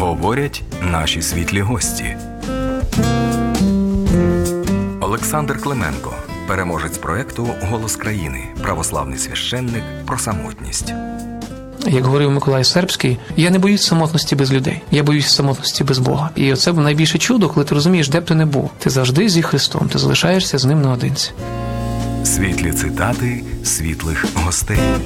Говорять наші світлі гості. Олександр Клименко, переможець проєкту «Голос країни», православний священник про самотність. Як говорив Миколай Сербський, я не боюсь самотності без людей, я боюсь самотності без Бога. І оце найбільше чудо, коли ти розумієш, де б ти не був. Ти завжди зі Христом, ти залишаєшся з Ним наодинці. Світлі цитати світлих гостей.